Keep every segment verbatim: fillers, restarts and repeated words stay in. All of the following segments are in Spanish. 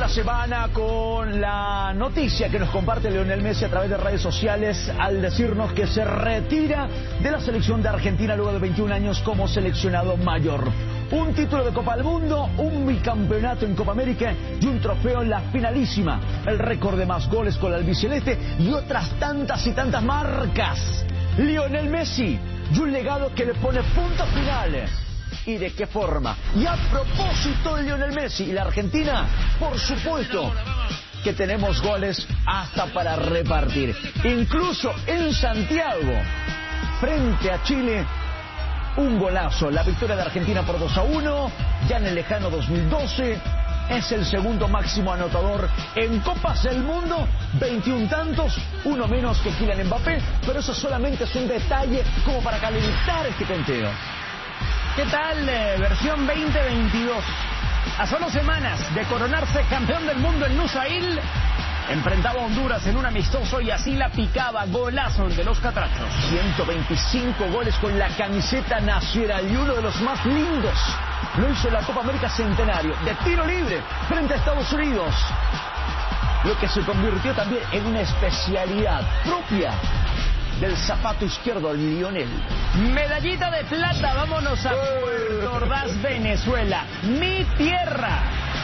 la semana con la noticia que nos comparte Lionel Messi a través de redes sociales al decirnos que se retira de la selección de Argentina luego de veintiún años como seleccionado mayor. Un título de Copa del Mundo, un bicampeonato en Copa América y un trofeo en la finalísima. El récord de más goles con el albiceleste y otras tantas y tantas marcas. Lionel Messi y un legado que le pone punto final. ¿Y de qué forma? Y a propósito de Lionel Messi y la Argentina, por supuesto que tenemos goles hasta para repartir. Incluso en Santiago, frente a Chile, un golazo. La victoria de Argentina por dos a uno, ya en el lejano dos mil doce. Es el segundo máximo anotador en Copas del Mundo, veintiún tantos, uno menos que Kylian Mbappé, pero eso solamente es un detalle como para calentar este conteo. ¿Qué tal? Eh, versión veinte veintidós. A solo semanas de coronarse campeón del mundo en Lusail, enfrentaba a Honduras en un amistoso y así la picaba. Golazo de los catrachos. ciento veinticinco goles con la camiseta nacional y uno de los más lindos lo hizo en la Copa América Centenario, de tiro libre, frente a Estados Unidos. Lo que se convirtió también en una especialidad propia del zapato izquierdo de Lionel. Medallita de plata, vámonos a Puerto Ordaz, Venezuela, mi tierra.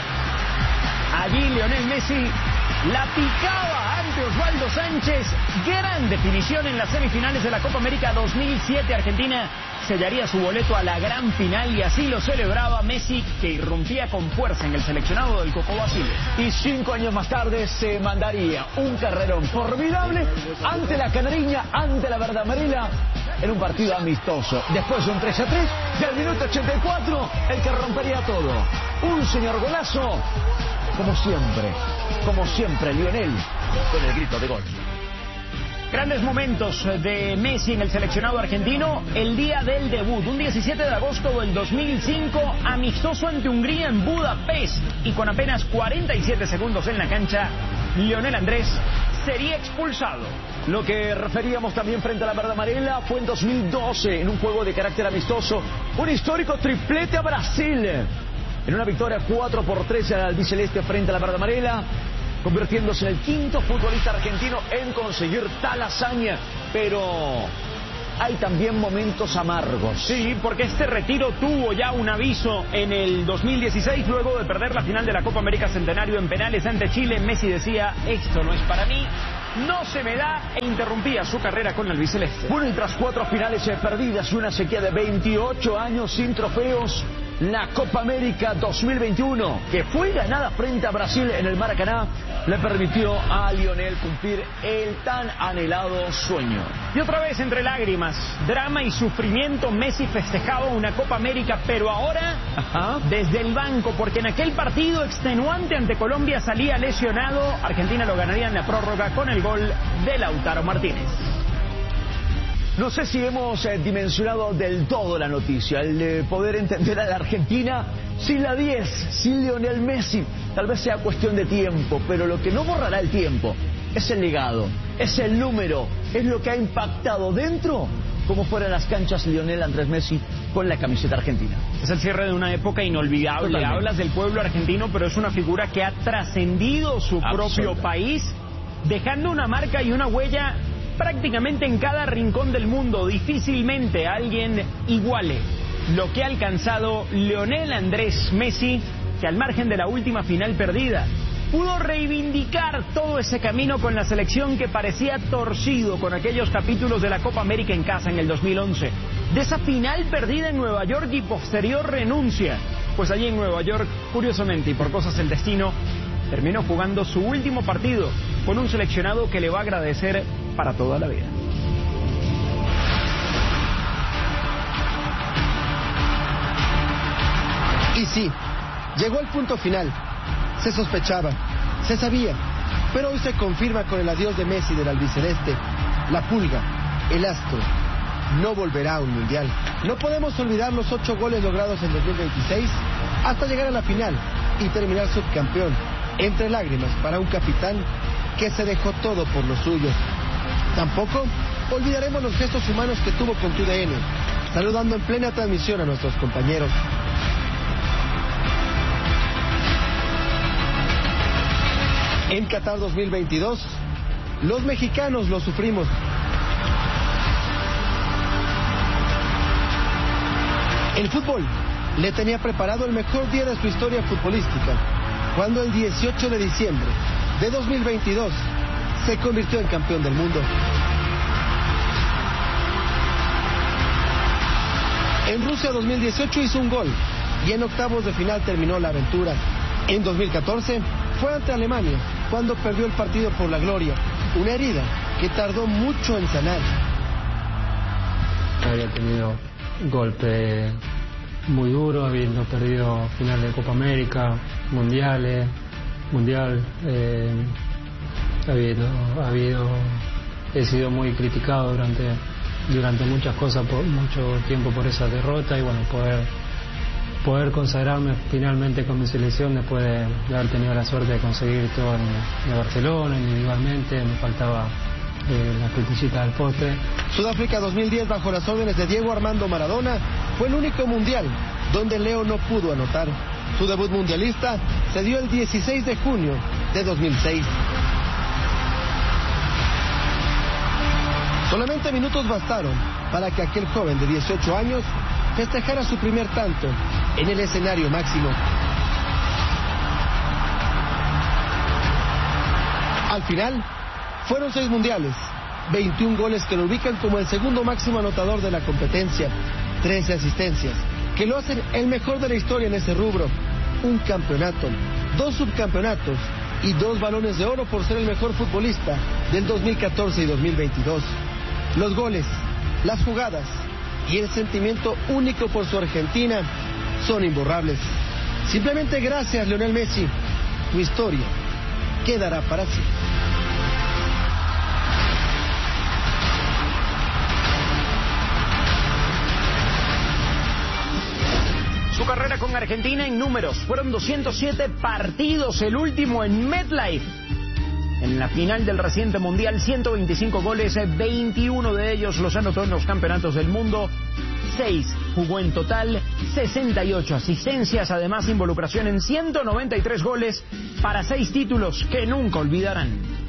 Allí Lionel Messi la picaba ante Osvaldo Sánchez. Gran definición en las semifinales de la Copa América dos mil siete. Argentina sellaría su boleto a la gran final y así lo celebraba Messi, que irrumpía con fuerza en el seleccionado del Coco Basile. Y cinco años más tarde se mandaría un carrerón formidable ante la Canariña, ante la Verde Amarela, en un partido amistoso. Después de un tres a tres, y al minuto ochenta y cuatro, el que rompería todo. Un señor golazo, como siempre, como siempre, Lionel, con el grito de gol. Grandes momentos de Messi en el seleccionado argentino el día del debut, un diecisiete de agosto del dos mil cinco, amistoso ante Hungría en Budapest, y con apenas cuarenta y siete segundos en la cancha, Lionel Andrés sería expulsado. Lo que referíamos también frente a la Verde Amarela fue en dos mil doce, en un juego de carácter amistoso, un histórico triplete a Brasil, en una victoria cuatro por tres al albiceleste frente a la Verde Amarela, convirtiéndose en el quinto futbolista argentino en conseguir tal hazaña. Pero hay también momentos amargos. Sí, porque este retiro tuvo ya un aviso en el dos mil dieciséis, luego de perder la final de la Copa América Centenario en penales ante Chile. Messi decía: esto no es para mí, no se me da, e interrumpía su carrera con el albiceleste. Bueno, y tras cuatro finales perdidas y una sequía de veintiocho años sin trofeos, la Copa América dos mil veintiuno, que fue ganada frente a Brasil en el Maracaná, le permitió a Lionel cumplir el tan anhelado sueño. Y otra vez, entre lágrimas, drama y sufrimiento, Messi festejaba una Copa América, pero ahora Ajá. desde el banco, porque en aquel partido extenuante ante Colombia salía lesionado. Argentina lo ganaría en la prórroga con el gol de Lautaro Martínez. No sé si hemos eh, dimensionado del todo la noticia, el de poder entender a la Argentina sin la diez, sin Lionel Messi. Tal vez sea cuestión de tiempo, pero lo que no borrará el tiempo es el legado, es el número, es lo que ha impactado dentro, como fuera en las canchas Lionel Andrés Messi con la camiseta argentina. Es el cierre de una época inolvidable. Totalmente. Hablas del pueblo argentino, pero es una figura que ha trascendido su propio país, dejando una marca y una huella prácticamente en cada rincón del mundo. Difícilmente alguien iguale lo que ha alcanzado Lionel Andrés Messi, que al margen de la última final perdida, pudo reivindicar todo ese camino con la selección que parecía torcido con aquellos capítulos de la Copa América en casa en el dos mil once. De esa final perdida en Nueva York y posterior renuncia, pues allí en Nueva York, curiosamente y por cosas del destino, terminó jugando su último partido con un seleccionado que le va a agradecer para toda la vida. Y sí, llegó el punto final. Se sospechaba, se sabía, pero hoy se confirma con el adiós de Messi del albiceleste. La Pulga, el astro, no volverá a un mundial. No podemos olvidar los ocho goles logrados en dos mil veintiséis hasta llegar a la final y terminar subcampeón, entre lágrimas para un capitán que se dejó todo por los suyos. Tampoco olvidaremos los gestos humanos que tuvo con T U D N, saludando en plena transmisión a nuestros compañeros. En Qatar dos mil veintidós, los mexicanos lo sufrimos. El fútbol le tenía preparado el mejor día de su historia futbolística, cuando el dieciocho de diciembre de dos mil veintidós se convirtió en campeón del mundo. En Rusia dos mil dieciocho hizo un gol y en octavos de final terminó la aventura. En dos mil catorce fue ante Alemania cuando perdió el partido por la gloria, una herida que tardó mucho en sanar. Había tenido golpe muy duro, habiendo perdido final de Copa América, mundiales, mundial, eh, ha habido, ha habido, he sido muy criticado durante durante muchas cosas, por mucho tiempo por esa derrota, y bueno, poder poder consagrarme finalmente con mi selección después de, de haber tenido la suerte de conseguir todo en, en Barcelona, individualmente, me faltaba eh, la frutillita del postre. Sudáfrica dos mil diez, bajo las órdenes de Diego Armando Maradona, fue el único mundial donde Leo no pudo anotar. Su debut mundialista se dio el dieciséis de junio de dos mil seis. Solamente minutos bastaron para que aquel joven de dieciocho años festejara su primer tanto en el escenario máximo. Al final, fueron seis mundiales, veintiún goles que lo ubican como el segundo máximo anotador de la competencia, trece asistencias, que lo hacen el mejor de la historia en ese rubro, un campeonato, dos subcampeonatos y dos balones de oro por ser el mejor futbolista del dos mil catorce y dos mil veintidós. Los goles, las jugadas y el sentimiento único por su Argentina son imborrables. Simplemente gracias, Lionel Messi. Tu historia quedará para siempre. Su carrera con Argentina en números fueron doscientos siete partidos, el último en MetLife. En la final del reciente Mundial, ciento veinticinco goles, veintiuno de ellos los anotó en los campeonatos del mundo, seis jugó en total, sesenta y ocho asistencias, además involucración en ciento noventa y tres goles para seis títulos que nunca olvidarán.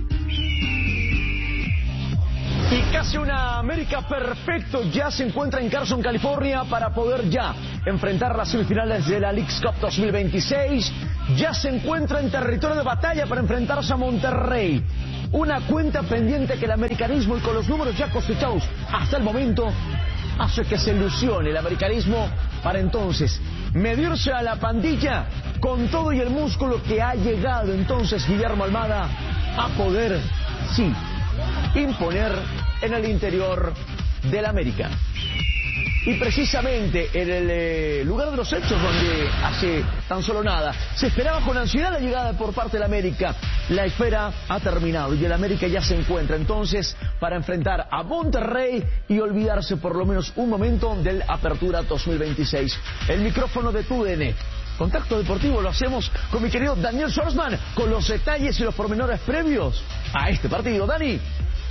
Y casi una América perfecto ya se encuentra en Carson, California, para poder ya enfrentar las semifinales de la Leagues Cup dos mil veintiséis. Ya se encuentra en territorio de batalla para enfrentarse a Monterrey. Una cuenta pendiente que el americanismo, y con los números ya cosechados hasta el momento, hace que se ilusione el americanismo para entonces medirse a la pandilla con todo y el músculo que ha llegado entonces Guillermo Almada a poder, sí, imponer en el interior del América. Y precisamente en el eh, lugar de los hechos, donde hace tan solo nada se esperaba con ansiedad la llegada por parte del América, la espera ha terminado y el América ya se encuentra entonces para enfrentar a Monterrey y olvidarse por lo menos un momento del Apertura dos mil veintiséis. El micrófono de T U D N. Contacto Deportivo lo hacemos con mi querido Daniel Schwartzman, con los detalles y los pormenores previos a este partido. Dani.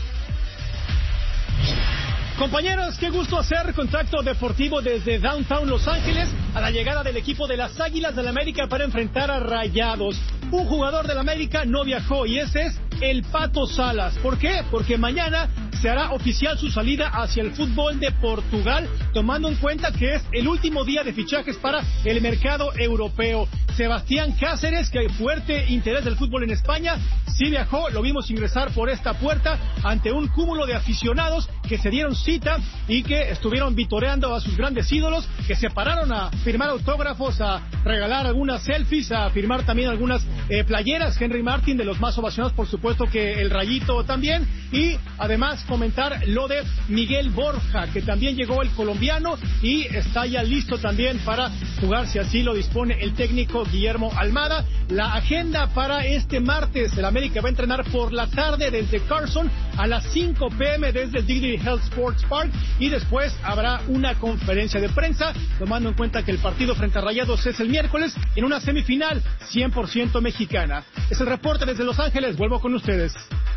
Compañeros, qué gusto hacer contacto deportivo desde Downtown Los Ángeles a la llegada del equipo de las Águilas del América para enfrentar a Rayados. Un jugador del América no viajó y ese es el Pato Salas. ¿Por qué? Porque mañana se hará oficial su salida hacia el fútbol de Portugal, tomando en cuenta que es el último día de fichajes para el mercado europeo. Sebastián Cáceres, que hay fuerte interés del fútbol en España, sí viajó, lo vimos ingresar por esta puerta ante un cúmulo de aficionados que se dieron cita y que estuvieron vitoreando a sus grandes ídolos, que se pararon a firmar autógrafos, a regalar algunas selfies, a firmar también algunas eh, playeras. Henry Martin, de los más ovacionados, por supuesto que el Rayito también, y además comentar lo de Miguel Borja, que también llegó el colombiano y está ya listo también para jugar, si así lo dispone el técnico Guillermo Almada. La agenda para este martes: el América va a entrenar por la tarde desde Carson, a las cinco p m desde el Dignity Health Sports Park, y después habrá una conferencia de prensa, tomando en cuenta que el partido frente a Rayados es el miércoles, en una semifinal cien por ciento mexicana. Es el reporte desde Los Ángeles, vuelvo con ustedes.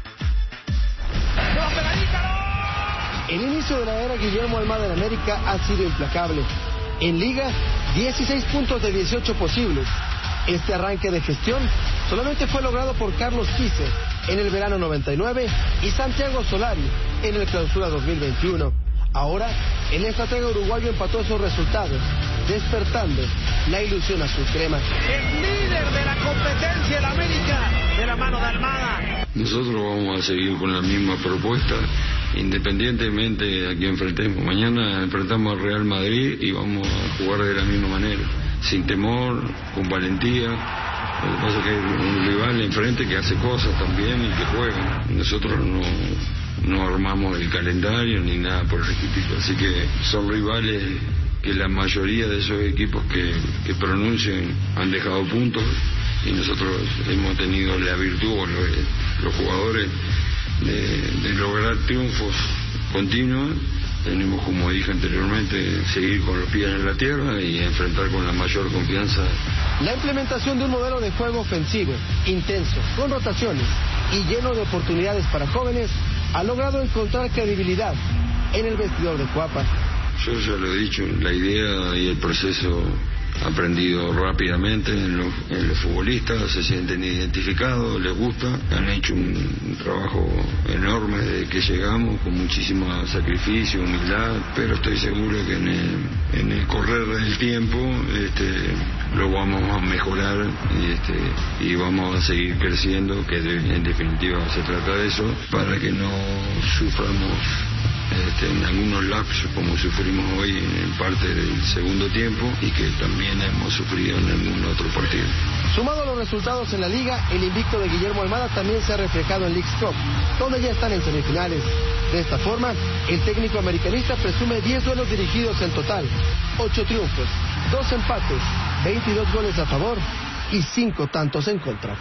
El inicio de la era Guillermo Almada en América ha sido implacable. En Liga, dieciséis puntos de dieciocho posibles. Este arranque de gestión solamente fue logrado por Carlos Quise en el verano noventa y nueve y Santiago Solari en el Clausura dos mil veintiuno. Ahora, el estratega uruguayo empató esos resultados, despertando la ilusión azul crema. El líder de la competencia en América, de la mano de Almada. Nosotros vamos a seguir con la misma propuesta, independientemente a quién enfrentemos. Mañana enfrentamos al Real Madrid y vamos a jugar de la misma manera, sin temor, con valentía. Lo que pasa es que hay un rival enfrente que hace cosas también y que juega. Nosotros no, no armamos el calendario ni nada por el estilo, así que son rivales que la mayoría de esos equipos que, que pronuncian han dejado puntos y nosotros hemos tenido la virtud, o los, los jugadores, de, de lograr triunfos continuos. Tenemos, como dije anteriormente, seguir con los pies en la tierra y enfrentar con la mayor confianza. La implementación de un modelo de juego ofensivo, intenso, con rotaciones y lleno de oportunidades para jóvenes, ha logrado encontrar credibilidad en el vestidor de Cuapa. Yo ya lo he dicho, la idea y el proceso aprendido rápidamente en los, en los futbolistas, se sienten identificados, les gusta, han hecho un trabajo enorme desde que llegamos, con muchísimo sacrificio, humildad, pero estoy seguro que en el, en el correr del tiempo este, lo vamos a mejorar y, este, y vamos a seguir creciendo, que de, en definitiva se trata de eso, para que no suframos Este, en algunos lapsos como sufrimos hoy en parte del segundo tiempo y que también hemos sufrido en algún otro partido. Sumado a los resultados en la Liga, el invicto de Guillermo Almada también se ha reflejado en Leagues Cup, donde ya están en semifinales. De esta forma, el técnico americanista presume diez duelos dirigidos en total, ocho triunfos, dos empates, veintidós goles a favor y cinco tantos en contra.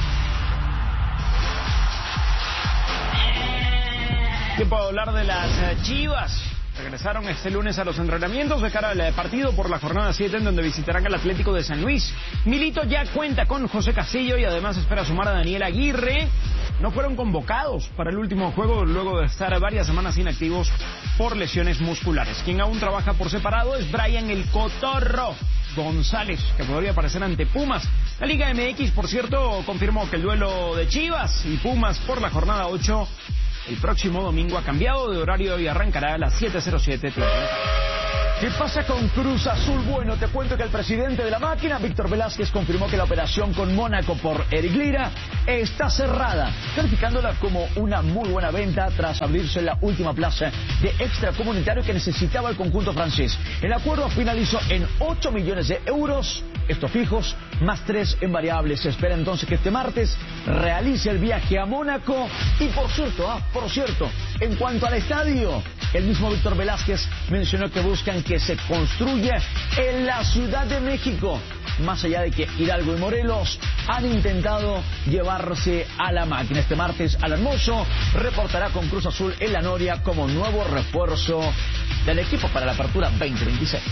Tiempo de hablar de las Chivas. Regresaron este lunes a los entrenamientos de cara al partido por la jornada siete, en donde visitarán al Atlético de San Luis. Milito ya cuenta con José Castillo y además espera sumar a Daniel Aguirre. No fueron convocados para el último juego luego de estar varias semanas inactivos por lesiones musculares. Quien aún trabaja por separado es Brian el Cotorro González, que podría aparecer ante Pumas. La Liga M X, por cierto, confirmó que el duelo de Chivas y Pumas por la jornada ocho el próximo domingo ha cambiado de horario y arrancará a las siete cero siete. ¿Qué pasa con Cruz Azul? Bueno, te cuento que el presidente de la máquina, Víctor Velázquez, confirmó que la operación con Mónaco por Eric Lira está cerrada, calificándola como una muy buena venta tras abrirse la última plaza de extracomunitario que necesitaba el conjunto francés. El acuerdo finalizó en ocho millones de euros, estos fijos, más tres en variables. Se espera entonces que este martes realice el viaje a Mónaco. Y por cierto, ah, por cierto, en cuanto al estadio, el mismo Víctor Velázquez mencionó que buscan que se construya en la Ciudad de México, más allá de que Hidalgo y Morelos han intentado llevarse a la máquina. Este martes al almuerzo reportará con Cruz Azul en la Noria como nuevo refuerzo del equipo para la apertura veinte veintiséis.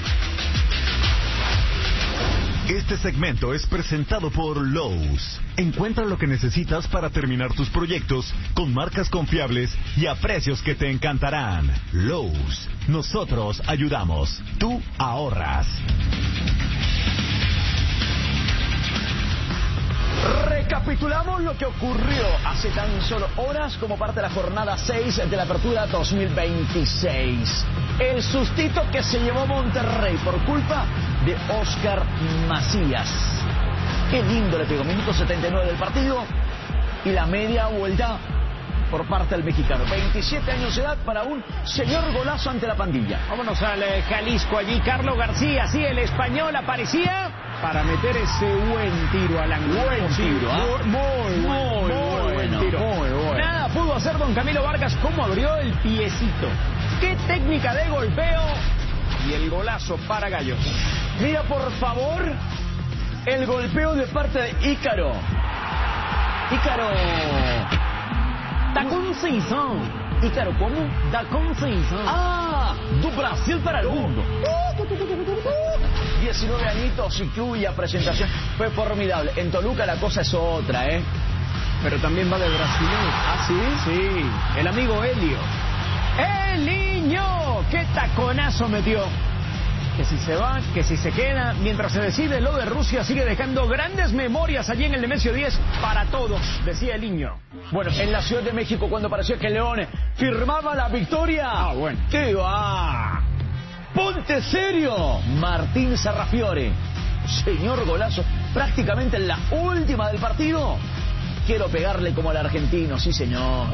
Este segmento es presentado por Lowe's. Encuentra lo que necesitas para terminar tus proyectos con marcas confiables y a precios que te encantarán. Lowe's. Nosotros ayudamos. Tú ahorras. Recapitulamos lo que ocurrió hace tan solo horas como parte de la jornada seis de la apertura dos mil veintiséis. El sustito que se llevó Monterrey por culpa de Oscar Macías. Qué lindo le pegó, minuto setenta y nueve del partido y la media vuelta por parte del mexicano. veintisiete años de edad para un señor golazo ante la pandilla. Vámonos al Jalisco, allí Carlos García, sí, el español aparecía para meter ese buen tiro al ángulo. Buen tiro, ¿eh? Muy, muy, muy, muy buen tiro. Muy bueno. Nada pudo hacer don Camilo Vargas, como abrió el piecito. Qué técnica de golpeo y el golazo para Gallos. Mira, por favor, el golpeo de parte de Ícaro. Ícaro. Da Conceição. Ícaro, ¿cómo? Da Conceição. Ah, do Brasil para el mundo. diecinueve añitos y cuya presentación fue formidable. En Toluca la cosa es otra, ¿eh? Pero también va de brasileño. ¿Ah, sí? Sí, el amigo Helio. ¡El niño! ¡Qué taconazo metió! que si se va, que si se queda. Mientras se decide lo de Rusia, sigue dejando grandes memorias allí en el Nemesio diez para todos, decía el niño. Bueno, en la Ciudad de México, cuando parecía que León firmaba la victoria. Ah, bueno. ¿Qué va? ¡Ponte serio! Martín Sarrafiore. Señor golazo, prácticamente en la última del partido. Quiero pegarle como al argentino, sí señor.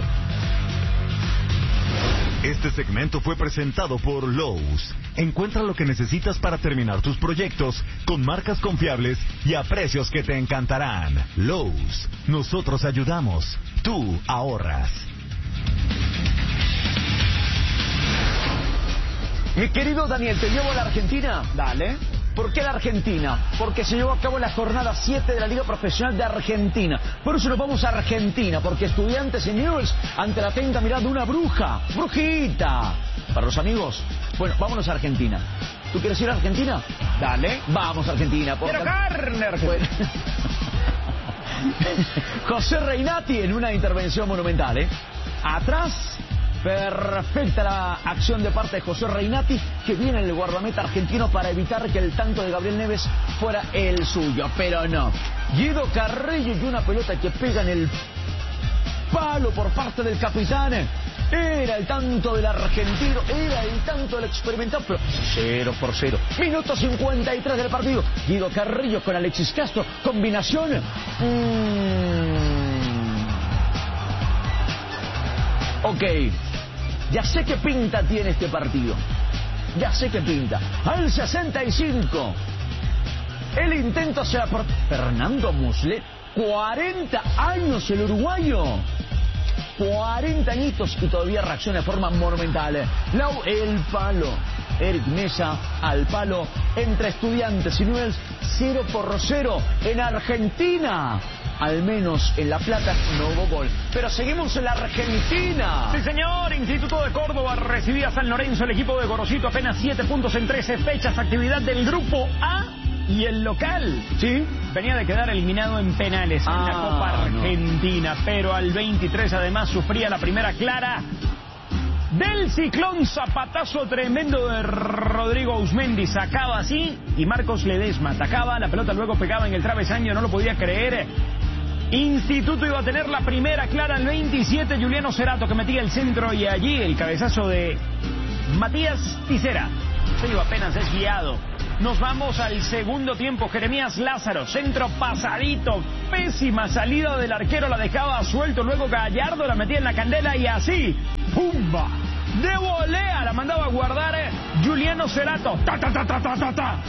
Este segmento fue presentado por Lowe's. Encuentra lo que necesitas para terminar tus proyectos con marcas confiables y a precios que te encantarán. Lowe's, nosotros ayudamos, tú ahorras. Mi querido Daniel, ¿te llevo a la Argentina? Dale. ¿Por qué la Argentina? Porque se llevó a cabo la jornada siete de la Liga Profesional de Argentina. Por eso nos vamos a Argentina, porque Estudiantes y Newell's ante la atenta mirada de una bruja, brujita. Para los amigos, bueno, vámonos a Argentina. ¿Tú quieres ir a Argentina? Dale. Vamos a Argentina. Quiero carne, Argentina. José Reinati en una intervención monumental, ¿eh? Atrás... Perfecta la acción de parte de José Reinati, que viene el guardameta argentino para evitar que el tanto de Gabriel Neves fuera el suyo, pero no. Guido Carrillo y una pelota que pega en el palo por parte del capitán. Era el tanto del argentino, era el tanto del experimentado, pero cero por cero. Minuto cincuenta y tres del partido. Guido Carrillo con Alexis Castro, combinación. Mm. Ok. Ya sé qué pinta tiene este partido. Ya sé qué pinta. Al sesenta y cinco. El intento sea por Fernando Muslera. cuarenta años el uruguayo. cuarenta añitos y todavía reacciona de forma monumental. Lau, el palo. Eric Mesa al palo entre Estudiantes y Newell's. cero por cero en Argentina. Al menos en La Plata no hubo gol. Pero seguimos en la Argentina. Sí, señor. Instituto de Córdoba recibía a San Lorenzo. El equipo de Gorosito apenas siete puntos en trece fechas. Actividad del Grupo A y el local. Sí. Venía de quedar eliminado en penales en ah, la Copa Argentina. No. Pero al veintitrés además sufría la primera clara del Ciclón. Zapatazo tremendo de Rodrigo Ausmendi. Sacaba así y Marcos Ledesma atacaba. La pelota luego pegaba en el travesaño. No lo podía creer. Instituto iba a tener la primera clara al veintisiete. Juliano Cerato que metía el centro y allí el cabezazo de Matías Tisera. Se iba apenas desviado. Nos vamos al segundo tiempo. Jeremías Lázaro, centro pasadito. Pésima salida del arquero, la dejaba suelto. Luego Gallardo la metía en la candela y así, ¡pumba! De volea la mandaba a guardar eh, Juliano Cerato. ¡Ta, ta, ta, ta, ta, ta, ta!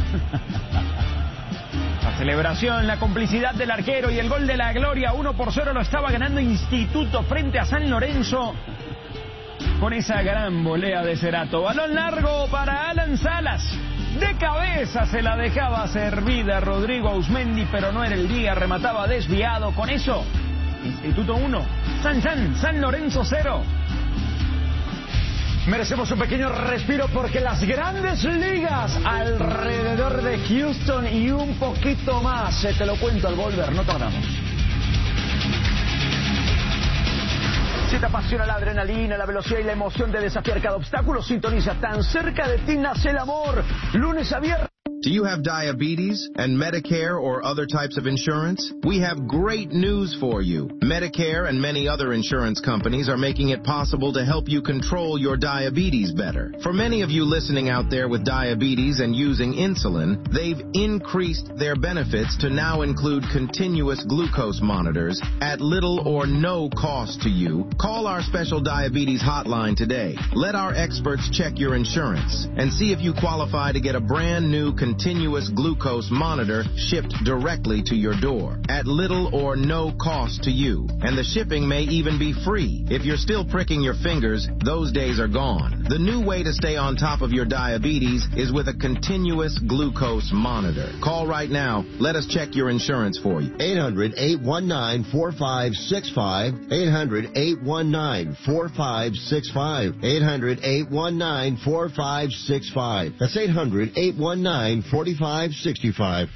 La celebración, la complicidad del arquero y el gol de la gloria. uno por cero lo estaba ganando Instituto frente a San Lorenzo. Con esa gran volea de Cerato. Balón largo para Alan Salas. De cabeza se la dejaba servida Rodrigo Ausmendi, pero no era el día, remataba desviado. Con eso, Instituto uno, San San, San Lorenzo cero. Merecemos un pequeño respiro porque las grandes ligas alrededor de Houston y un poquito más, te lo cuento al volver, no tardamos. Si te apasiona la adrenalina, la velocidad y la emoción de desafiar cada obstáculo, sintoniza Tan Cerca de Ti Nace el Amor, lunes a viernes. Do you have diabetes and Medicare or other types of insurance? We have great news for you. Medicare and many other insurance companies are making it possible to help you control your diabetes better. For many of you listening out there with diabetes and using insulin, they've increased their benefits to now include continuous glucose monitors at little or no cost to you. Call our special diabetes hotline today. Let our experts check your insurance and see if you qualify to get a brand new continuous glucose monitor shipped directly to your door at little or no cost to you. And the shipping may even be free. If you're still pricking your fingers, those days are gone. The new way to stay on top of your diabetes is with a continuous glucose monitor. Call right now. Let us check your insurance for you. eight hundred, eight one nine, four five six five. eight hundred, eight one nine, four five six five. eight hundred, eight one nine, four five six five. That's eight hundred, eight one nine, four five six five.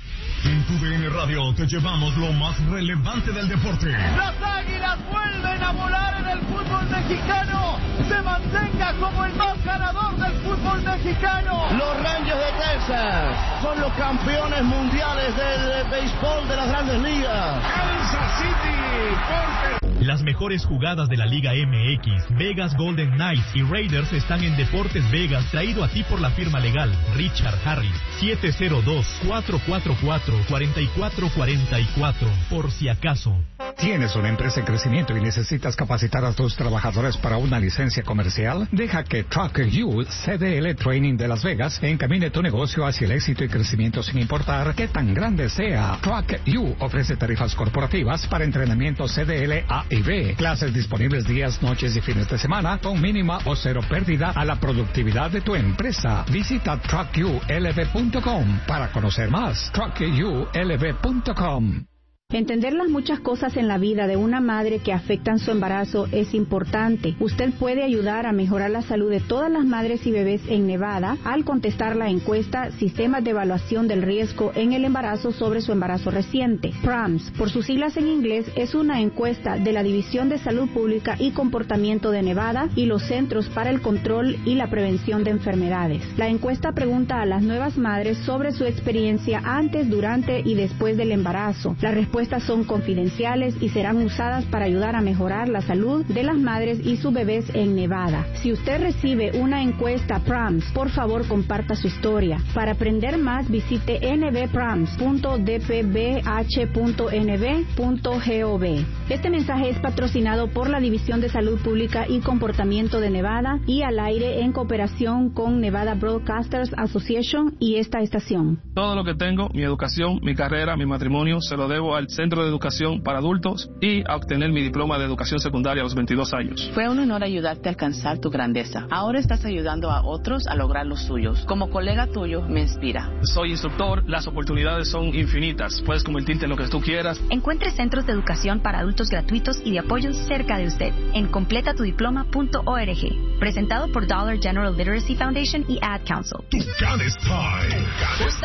En tu D N Radio te llevamos lo más relevante del deporte. Las Águilas vuelven a volar en el fútbol mexicano. Se mantenga como el más ganador del fútbol mexicano. Los Rangers de Texas son los campeones mundiales del béisbol de las Grandes Ligas. Kansas City, Porter. Las mejores jugadas de la Liga M X, Vegas Golden Knights y Raiders están en Deportes Vegas, traído a ti por la firma legal Richard Harris, siete cero dos, cuatro cuatro cuatro, cuatro cuatro cuatro cuatro, por si acaso. ¿Tienes una empresa en crecimiento y necesitas capacitar a tus trabajadores para una licencia comercial? Deja que Truck U C D L Training de Las Vegas encamine tu negocio hacia el éxito y crecimiento sin importar qué tan grande sea. Truck U ofrece tarifas corporativas para entrenamiento C D L A y B, clases disponibles días, noches y fines de semana con mínima o cero pérdida a la productividad de tu empresa. Visita truck u l v punto com para conocer más. truck u l v punto com. Entender las muchas cosas en la vida de una madre que afectan su embarazo es importante. Usted puede ayudar a mejorar la salud de todas las madres y bebés en Nevada al contestar la encuesta Sistemas de Evaluación del Riesgo en el Embarazo sobre su embarazo reciente. P R A M S, por sus siglas en inglés, es una encuesta de la División de Salud Pública y Comportamiento de Nevada y los Centros para el Control y la Prevención de Enfermedades. La encuesta pregunta a las nuevas madres sobre su experiencia antes, durante y después del embarazo. La respuesta Estas son confidenciales y serán usadas para ayudar a mejorar la salud de las madres y sus bebés en Nevada. Si usted recibe una encuesta P R A M S, por favor comparta su historia. Para aprender más, visite n b p r a m s punto d p b h punto n b punto gov. Este mensaje es patrocinado por la División de Salud Pública y Comportamiento de Nevada y al aire en cooperación con Nevada Broadcasters Association y esta estación. Todo lo que tengo, mi educación, mi carrera, mi matrimonio, se lo debo al Centro de Educación para Adultos y a obtener mi diploma de educación secundaria a los veintidós años. Fue un honor ayudarte a alcanzar tu grandeza. Ahora estás ayudando a otros a lograr los suyos. Como colega tuyo, me inspira. Soy instructor, las oportunidades son infinitas. Puedes convertirte en lo que tú quieras. Encuentre centros de educación para adultos gratuitos y de apoyo cerca de usted en completa tu diploma punto org. Presentado por Dollar General Literacy Foundation y Ad Council. Tucanes Time. Tucanes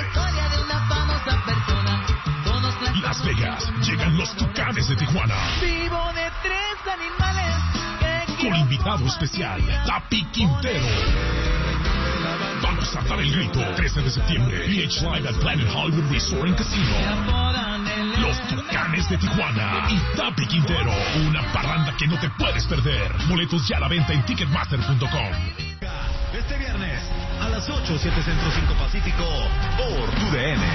Time. Las Vegas, llegan los Tucanes de Tijuana. Vivo de tres animales. Con invitado especial, Tapi Quintero. Vamos a dar el grito. trece de septiembre, P H Live at Planet Hollywood Resort and Casino. Los Tucanes de Tijuana y Tapi Quintero. Una parranda que no te puedes perder. Boletos ya a la venta en ticketmaster punto com. Este viernes, a las ocho, siete Centro, cinco Pacífico, por tu D N.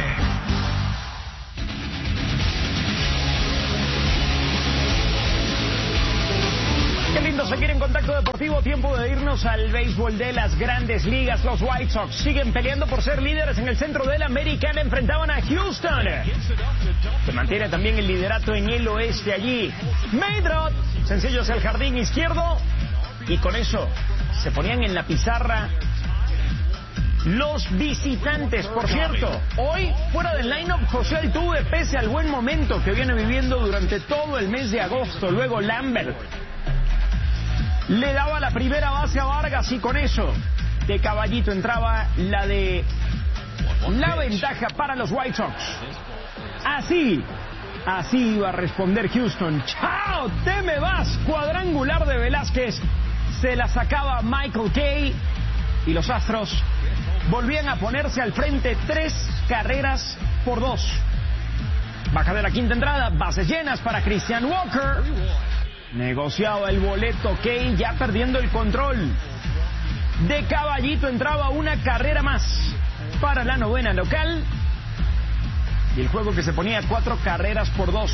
Qué lindo seguir en Contacto Deportivo. Tiempo de irnos al béisbol de las Grandes Ligas. Los White Sox siguen peleando por ser líderes en el centro de la Americana. Enfrentaban a Houston. Se mantiene también el liderato en el oeste allí. Meydrot, sencillo hacia el jardín izquierdo. Y con eso se ponían en la pizarra los visitantes. Por cierto, hoy fuera del line-up José Altuve, pese al buen momento que viene viviendo durante todo el mes de agosto. Luego Lambert le daba la primera base a Vargas y con eso de caballito entraba la de la ventaja para los White Sox. Así, así iba a responder Houston. ¡Chao! ¡Te me vas! Cuadrangular de Velázquez. Se la sacaba Michael Kay y los Astros volvían a ponerse al frente tres carreras por dos. Baja de la quinta entrada, bases llenas para Christian Walker. Negociaba el boleto Kane, ya perdiendo el control. De caballito entraba una carrera más para la novena local. Y el juego que se ponía cuatro carreras por dos.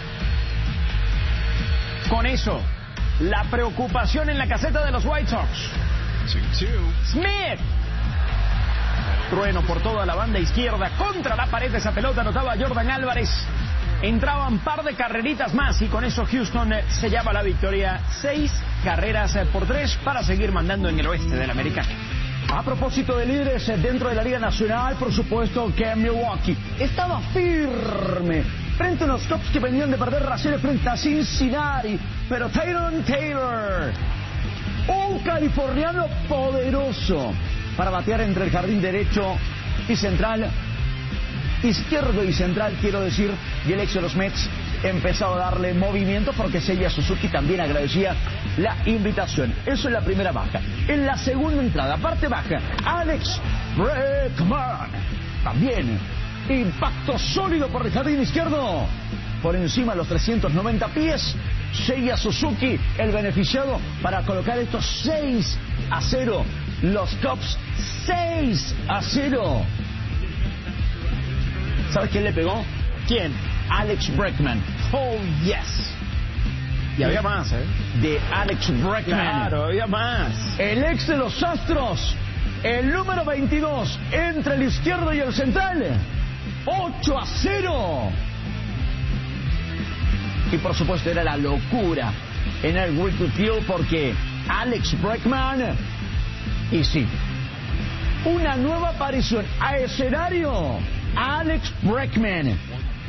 Con eso, la preocupación en la caseta de los White Sox. Smith. Trueno por toda la banda izquierda. Contra la pared de esa pelota anotaba Jordan Álvarez. Entraban par de carreritas más y con eso Houston se lleva la victoria. Seis carreras por tres para seguir mandando en el oeste de la Americana. A propósito de líderes dentro de la Liga Nacional, por supuesto que Milwaukee estaba firme frente a unos Cubs que venían de perder la serie frente a Cincinnati. Pero Tayron Taylor, un californiano poderoso para batear entre el jardín derecho y central, izquierdo y central, quiero decir, y el ex de los Mets empezó a darle movimiento porque Seiya Suzuki también agradecía la invitación. Eso es la primera baja. En la segunda entrada, parte baja, Alex Bregman. También impacto sólido por el jardín izquierdo. Por encima de los trescientos noventa pies, Seiya Suzuki, el beneficiado para colocar estos seis a cero. Los Cubs seis a cero. ¿Sabes quién le pegó? ¿Quién? Alex Bregman. Oh, yes. Y había más, ¿eh? De Alex Bregman. Claro, había más. El ex de los Astros. El número veintidós entre el izquierdo y el central. ocho a cero. Y por supuesto era la locura en el Wrigley Field porque Alex Bregman. Y sí, una nueva aparición a escenario. Alex Bregman.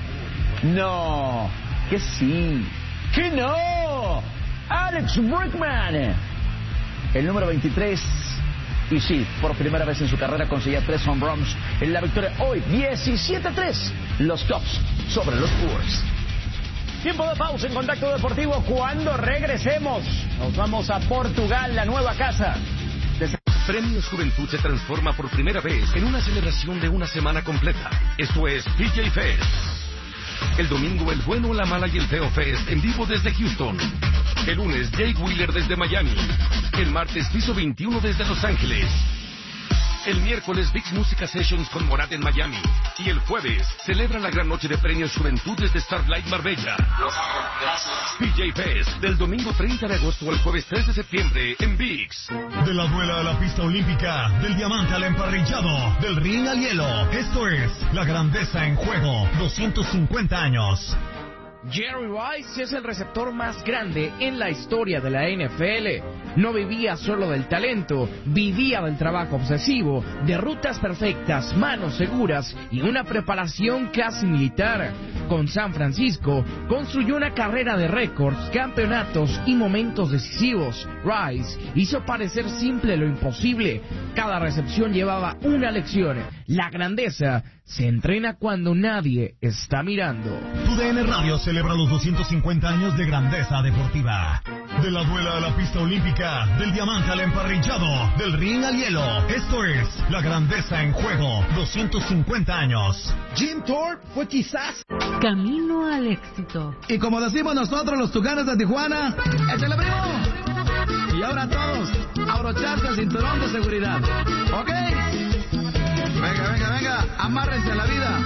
No, que sí, que no. Alex Bregman, el número veintitrés. Y sí, por primera vez en su carrera conseguía tres home runs en la victoria hoy, diecisiete a tres. Los Cubs sobre los Brewers. Tiempo de pausa en Contacto Deportivo. Cuando regresemos, nos vamos a Portugal, la nueva casa. Premios Juventud se transforma por primera vez en una celebración de una semana completa. Esto es P J Fest. El domingo, el bueno, la mala y el feo Fest en vivo desde Houston. El lunes, Jake Wheeler desde Miami. El martes, Piso veintiuno desde Los Ángeles. El miércoles, Vix Música Sessions con Morat en Miami. Y el jueves, celebra la gran noche de premios Juventud desde Starlight Marbella. P J Fest, del domingo treinta de agosto al jueves tres de septiembre en Vix. De la duela a la pista olímpica, del diamante al emparrillado, del ring al hielo. Esto es La Grandeza en Juego, doscientos cincuenta años. Jerry Rice es el receptor más grande en la historia de la N F L. No vivía solo del talento, vivía del trabajo obsesivo, de rutas perfectas, manos seguras y una preparación casi militar. Con San Francisco, construyó una carrera de récords, campeonatos y momentos decisivos. Rice hizo parecer simple lo imposible. Cada recepción llevaba una lección. La grandeza se entrena cuando nadie está mirando. Tu D N Radio celebra los doscientos cincuenta años de grandeza deportiva. De la duela a la pista olímpica, del diamante al emparrillado, del ring al hielo. Esto es La Grandeza en Juego, doscientos cincuenta años. Jim Thorpe fue quizás camino al éxito. Y como decimos nosotros los Tucanes de Tijuana, ¡échale, primo! Y ahora todos, abrocharse el cinturón de seguridad. ¿Ok? Venga, venga, venga, amárrense a la vida.